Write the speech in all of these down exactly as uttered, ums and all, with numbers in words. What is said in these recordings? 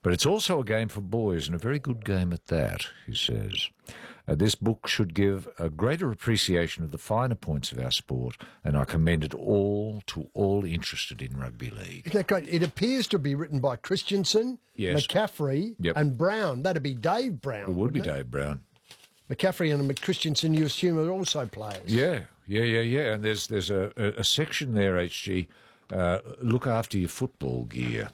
But it's also a game for boys, and a very good game at that, he says. Uh, this book should give a greater appreciation of the finer points of our sport, and I commend it all to all interested in rugby league. Isn't that great? It appears to be written by Christensen, Yes. McCaffrey, Yep. and Brown. That'd be Dave Brown. It would be wouldn't Dave Brown. McCaffrey and Christensen, you assume, are also players. Yeah, yeah, yeah, yeah. And there's there's a, a, a section there, H G, uh, look after your football gear.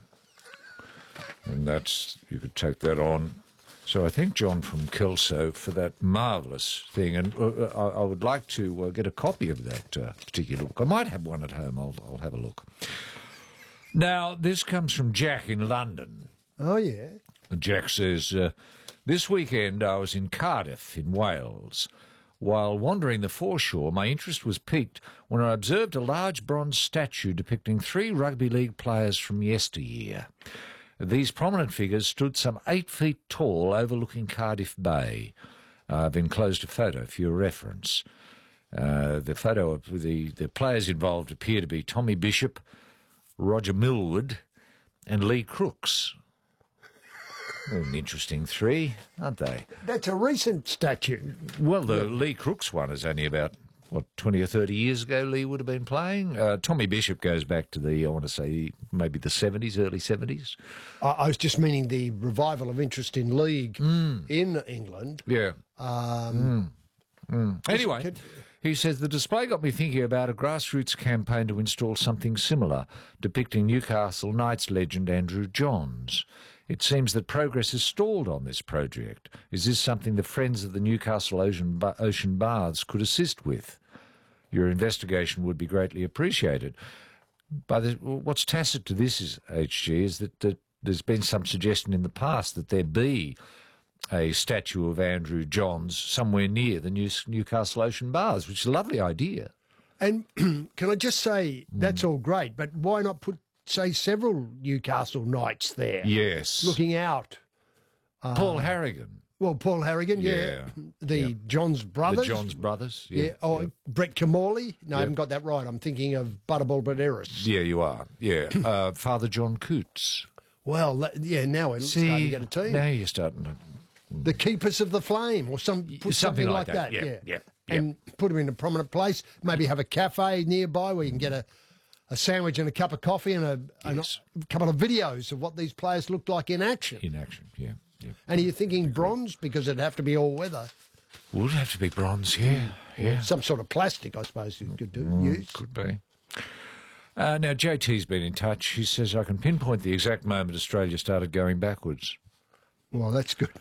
And that's, you could take that on. So I thank John from Kelso for that marvellous thing. And uh, I, I would like to uh, get a copy of that uh, particular book. I might have one at home. I'll, I'll have a look. Now, this comes from Jack in London. Oh, yeah. Jack says, uh, this weekend I was in Cardiff in Wales. While wandering the foreshore, my interest was piqued when I observed a large bronze statue depicting three rugby league players from yesteryear. These prominent figures stood some eight feet tall overlooking Cardiff Bay. Uh, I've enclosed a photo for your reference. Uh, the photo of the, the players involved appear to be Tommy Bishop, Roger Millward and Lee Crooks. An interesting three, aren't they? That's a recent statue. Well, the Lee Crooks one is only about, what, twenty or thirty years ago Lee would have been playing. Uh, Tommy Bishop goes back to the, I want to say, maybe the seventies, early seventies. I, I was just meaning the revival of interest in league Mm. in England. Yeah. Um, Mm. Mm. Anyway, could- he says, the display got me thinking about a grassroots campaign to install something similar, depicting Newcastle Knights legend Andrew Johns. It seems that progress has stalled on this project. Is this something the Friends of the Newcastle Ocean, ba- Ocean Baths could assist with? Your investigation would be greatly appreciated. But the, what's tacit to this, is, H G, is that, that there's been some suggestion in the past that there be a statue of Andrew Johns somewhere near the New, Newcastle Ocean Baths, which is a lovely idea. and can I just say, that's all great, but why not put, say, several Newcastle Knights there? Yes. Looking out. Paul Harrigan. Well, Paul Harrigan, yeah. Yeah. The Yeah. Johns brothers. The Johns brothers. Yeah. Yeah. Oh, yeah. Brett Camorley. No, I Yeah. haven't got that right. I'm thinking of Butterball Baderis. Yeah, you are. Yeah. Uh, Father John Coots. Well, that- yeah, now we're starting to get a team. now you're starting to... The Keepers of the Flame or some, put something, like that. Yeah, yeah. yeah, yeah. And put them in a prominent place. Maybe have a cafe nearby where you can get a, a sandwich and a cup of coffee and a, and Yes. a couple of videos of what these players looked like in action. In action, yeah. yeah. And are you thinking bronze? Because it'd have to be all weather. Would have to be bronze, yeah. Yeah. Some sort of plastic, I suppose you could do. Mm, use. could be. Uh, now, J T's been in touch. He says, I can pinpoint the exact moment Australia started going backwards. Well, that's good.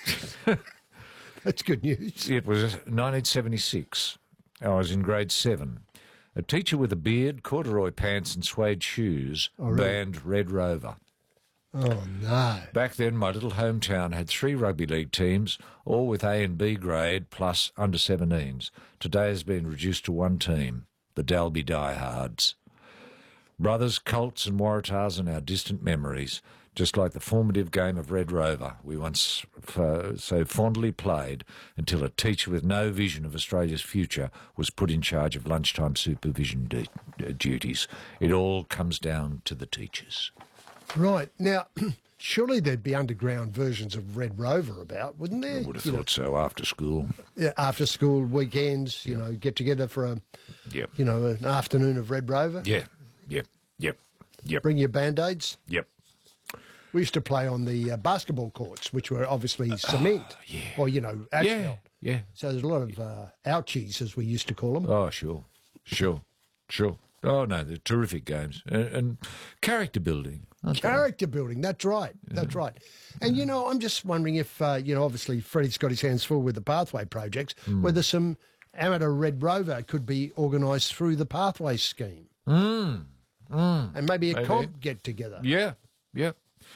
That's good news. It was nineteen seventy-six. I was in grade seven. A teacher with a beard, corduroy pants and suede shoes Oh, really? banned Red Rover. Oh, no. Back then, my little hometown had three rugby league teams, all with A and B grade plus under seventeens. Today has been reduced to one team, the Dalby Diehards. Brothers, Colts and Waratahs are now distant memories, just like the formative game of Red Rover we once uh, so fondly played until a teacher with no vision of Australia's future was put in charge of lunchtime supervision du- uh, duties. It all comes down to the teachers. Right. Now, surely there'd be underground versions of Red Rover about, wouldn't there? I would have You know, thought so after school. yeah, after school weekends, you know, get together for a, Yep. you know, an afternoon of Red Rover. Yeah, yep, yep, yep, Bring your Band-Aids. yep. We used to play on the uh, basketball courts, which were obviously cement. yeah. Or, you know, asphalt. Yeah, yeah. So there's a lot of uh, ouchies, as we used to call them. Oh, sure, sure, sure. Oh, no, they're terrific games. And, and character building. aren't they? Character building, that's right, that's right. And, you know, I'm just wondering if, uh, you know, obviously Freddie's got his hands full with the Pathway projects, Hmm. whether some amateur Red Rover could be organised through the Pathway scheme. Mm, mm. And maybe a Maybe. comp get-together. Yeah, yeah.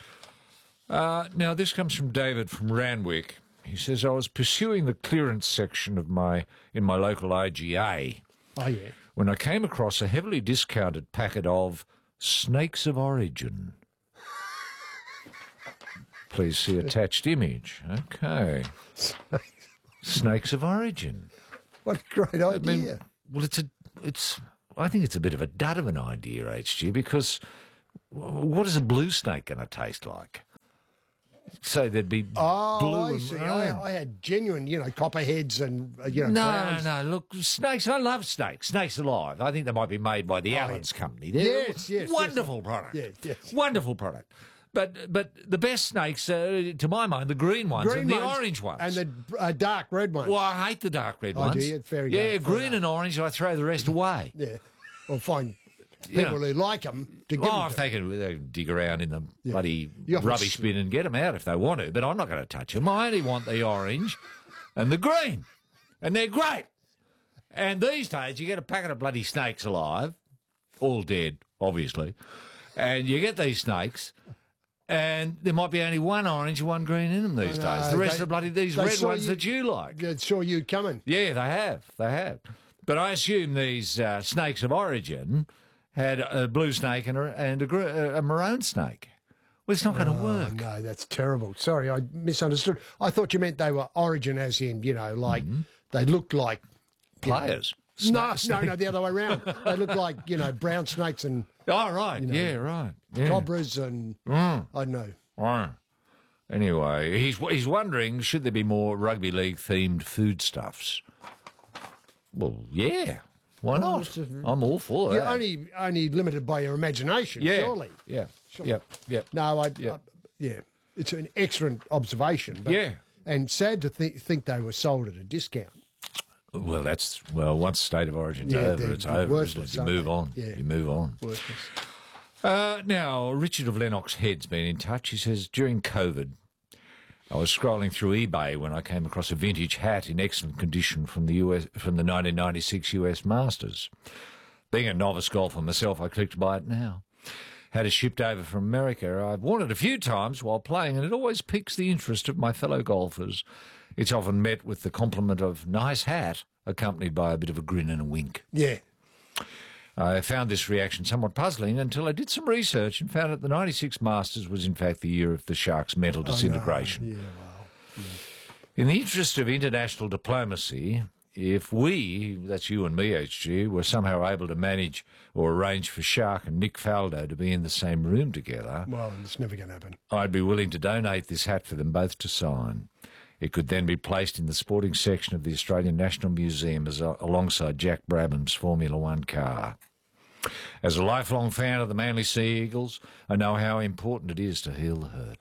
Uh, now, this comes from David from Randwick. He says, I was pursuing the clearance section of my in my local I G A Oh, yeah. when I came across a heavily discounted packet of Snakes of Origin. Please see attached image. Okay. Snakes of Origin. What a great I idea. mean, well, it's a, it's. I think it's a bit of a dud of an idea, H G, because what is a blue snake going to taste like? say there'd be Oh, blue I and see. maroon. I, I had genuine, you know, copperheads and, uh, you know, No, clowns. no, look, snakes, I love snakes. Snakes alive. I think they might be made by the Oh, Allen's Company. They're Yes, yes, yes. wonderful product. Yes, yes. Wonderful product. But but the best snakes, uh, to my mind, the green ones Green and the ones orange ones. And the uh, dark red ones. Well, I hate the dark red Oh, ones. do you? It's very yeah, dark, very green and orange, I throw the rest away. Yeah. Or find You people know. who like them to give Oh, them if to. they can, they can dig around in the bloody You often rubbish s- bin and get them out if they want to, but I'm not going to touch them. I only want the orange and the green, and they're great. And these days, you get a packet of bloody snakes alive, all dead, obviously, and you get these snakes, and there might be only one orange and one green in them these I know, days. The rest they- are bloody these they red saw ones you- that you like. They saw you coming. Yeah, they have. They have. But I assume these uh, snakes of origin had a blue snake and a, and a, gr- a maroon snake. Well, it's not going to Oh, work. no, that's terrible. Sorry, I misunderstood. I thought you meant they were origin as in, you know, like Mm-hmm. they looked like... Players. No, no, no, the other way around. They look like, you know, brown snakes and Oh, right. Yeah, right. Yeah. cobras and, Mm. I don't know. Right. Anyway, he's he's wondering, should there be more rugby league themed foodstuffs? Well, yeah. Why not? it's a- I'm all for You're that. only, only limited by your imagination, yeah. surely. Yeah. Yep. Yep. No, I, Yeah. I- yeah, it's an excellent observation. But, Yeah. And sad to th- think they were sold at a discount. Well, that's well. Once state of origin's Yeah, over, they're it's over. Isn't worthless, it? You aren't move they? on. Yeah. You move on. Worthless. Uh, now, Richard of Lennox Head's been in touch. He says, during COVID, I was scrolling through eBay when I came across a vintage hat in excellent condition from the U S from the nineteen ninety-six U S Masters. Being a novice golfer myself, I clicked to buy it now. Had it shipped over from America. I've worn it a few times while playing, and it always piques the interest of my fellow golfers. It's often met with the compliment of nice hat, accompanied by a bit of a grin and a wink. Yeah. I found this reaction somewhat puzzling until I did some research and found that the ninety-six Masters was in fact the year of the Sharks' mental disintegration. Yeah, well. In the interest of international diplomacy, if we, that's you and me, H G, were somehow able to manage or arrange for Shark and Nick Faldo to be in the same room together, Well, it's never going to happen. I'd be willing to donate this hat for them both to sign. It could then be placed in the sporting section of the Australian National Museum as a, alongside Jack Brabham's Formula One car. As a lifelong fan of the Manly Sea Eagles, I know how important it is to heal the hurt.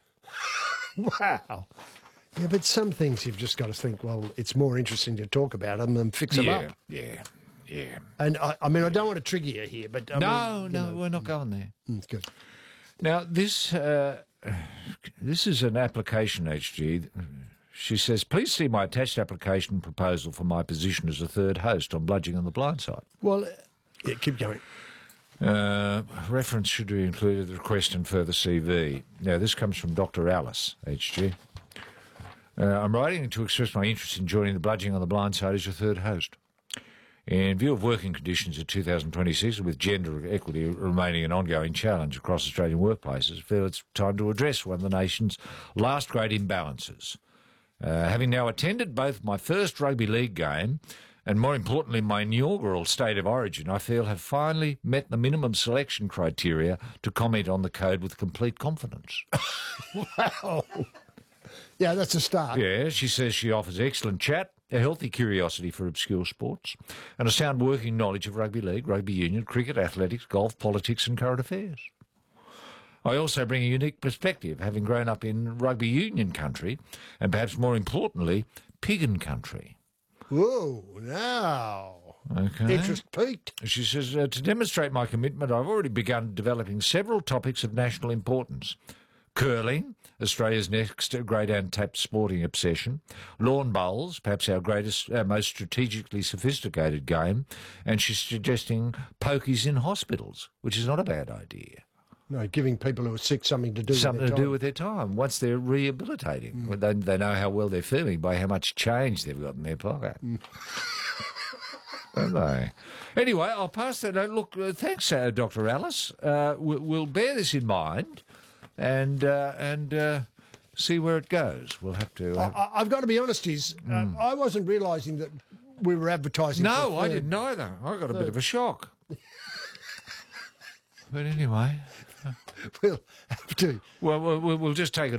Wow. Yeah, but some things you've just got to think, well, it's more interesting to talk about them than fix them yeah, up. yeah, yeah. And I, I mean, I don't want to trigger you here, but I No, mean, no, you know, we're not going there. mm, it's good. Now, this uh, this is an application, H G. She says, please see my attached application proposal for my position as a third host on Bludging on the Blind Side. Well, uh, yeah, keep going. Uh, reference should be included the request and further C V. Now, this comes from Doctor Alice, H G. Uh, I'm writing to express my interest in joining the Bludging on the Blind Side as your third host. In view of working conditions in two thousand twenty-six, and with gender equity remaining an ongoing challenge across Australian workplaces, I feel it's time to address one of the nation's last great imbalances. Uh, having now attended both my first rugby league game and, more importantly, my inaugural State of Origin, I feel have finally met the minimum selection criteria to comment on the code with complete confidence. Wow. Yeah, that's a start. Yeah, she says she offers excellent chat, a healthy curiosity for obscure sports, and a sound working knowledge of rugby league, rugby union, cricket, athletics, golf, politics and current affairs. I also bring a unique perspective, having grown up in rugby union country, and perhaps more importantly, Piggin country. Whoa, now. Okay. Interest peaked. She says, uh, to demonstrate my commitment, I've already begun developing several topics of national importance. Curling, Australia's next great untapped sporting obsession. Lawn bowls, perhaps our greatest, our most strategically sophisticated game. And she's suggesting pokies in hospitals, which is not a bad idea. No, giving people who are sick something to do Something with to their do time. with their time once they're rehabilitating. Mm. They, they know how well they're feeling by how much change they've got in their pocket. Mm. Don't they? Anyway, I'll pass that. Uh, look, uh, thanks, uh, Doctor Alice. Uh, we, we'll bear this in mind and uh, and uh, see where it goes. We'll have to. Uh, I, I've got to be honest, is uh, I wasn't realising that we were advertising. for no, a I third- didn't either. I got a bit of a shock. But anyway, We'll have to. well, we'll, we'll just take it